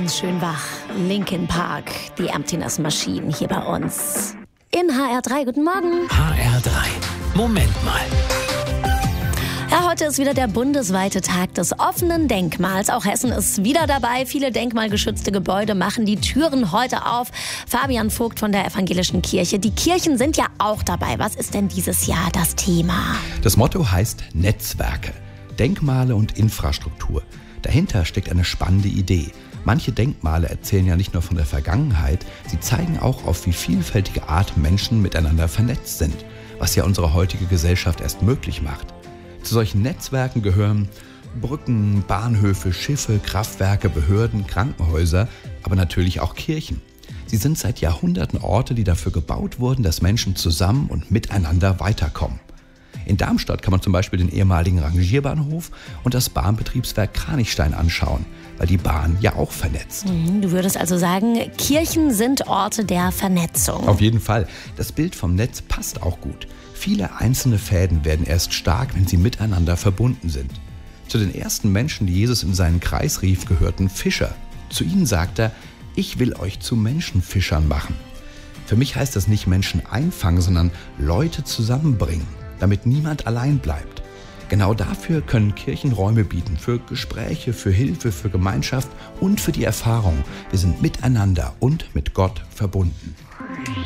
uns schön wach. Linkin Park, The Emptiness Machine hier bei uns. In HR3, guten Morgen. HR3, Moment mal. Ja, heute ist wieder der bundesweite Tag des offenen Denkmals. Auch Hessen ist wieder dabei. Viele denkmalgeschützte Gebäude machen die Türen heute auf. Fabian Vogt von der Evangelischen Kirche. Die Kirchen sind ja auch dabei. Was ist denn dieses Jahr das Thema? Das Motto heißt Netzwerke, Denkmale und Infrastruktur. Dahinter steckt eine spannende Idee. Manche Denkmale erzählen ja nicht nur von der Vergangenheit, sie zeigen auch, auf wie vielfältige Art Menschen miteinander vernetzt sind, was ja unsere heutige Gesellschaft erst möglich macht. Zu solchen Netzwerken gehören Brücken, Bahnhöfe, Schiffe, Kraftwerke, Behörden, Krankenhäuser, aber natürlich auch Kirchen. Sie sind seit Jahrhunderten Orte, die dafür gebaut wurden, dass Menschen zusammen und miteinander weiterkommen. In Darmstadt kann man zum Beispiel den ehemaligen Rangierbahnhof und das Bahnbetriebswerk Kranichstein anschauen, weil die Bahn ja auch vernetzt. Du würdest also sagen, Kirchen sind Orte der Vernetzung. Auf jeden Fall. Das Bild vom Netz passt auch gut. Viele einzelne Fäden werden erst stark, wenn sie miteinander verbunden sind. Zu den ersten Menschen, die Jesus in seinen Kreis rief, gehörten Fischer. Zu ihnen sagt er: Ich will euch zu Menschenfischern machen. Für mich heißt das nicht Menschen einfangen, sondern Leute zusammenbringen, damit niemand allein bleibt. Genau dafür können Kirchen Räume bieten, für Gespräche, für Hilfe, für Gemeinschaft und für die Erfahrung, wir sind miteinander und mit Gott verbunden.